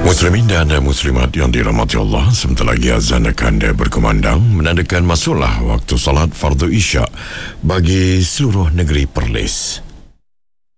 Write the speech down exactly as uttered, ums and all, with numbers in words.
Muslimin dan muslimat yang dirahmati Allah, sebentar lagi azan akan berkumandang menandakan masuklah waktu salat fardu isyak bagi seluruh negeri Perlis.